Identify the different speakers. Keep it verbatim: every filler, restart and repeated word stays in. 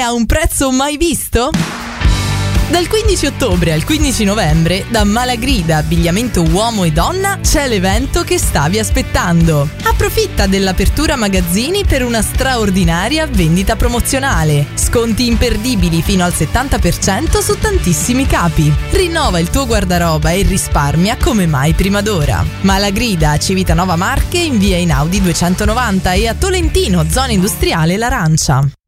Speaker 1: a un prezzo mai visto? Dal quindici ottobre al quindici novembre, da Malagrida Abbigliamento Uomo e Donna, c'è l'evento che stavi aspettando. Approfitta dell'apertura magazzini per una straordinaria vendita promozionale. Sconti imperdibili fino al settanta per cento su tantissimi capi. Rinnova il tuo guardaroba e risparmia come mai prima d'ora. Malagrida, Civitanova Marche, in via Einaudi duecentonovanta e a Tolentino, zona industriale L'Arancia.